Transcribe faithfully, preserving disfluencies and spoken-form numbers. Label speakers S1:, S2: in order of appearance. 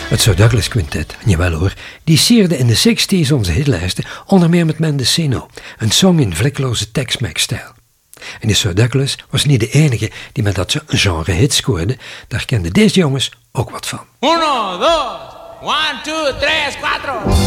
S1: Het Sir Douglas Quintet, jawel hoor, die sierde in de zestig's onze hitlijsten, onder meer met Mendocino, een song in vlekkeloze Tex-Mex-stijl. En die Sir Douglas was niet de enige die met dat genre hits scoorde, daar kenden deze jongens ook wat van.
S2: Uno, dos, one, two, tres, cuatro.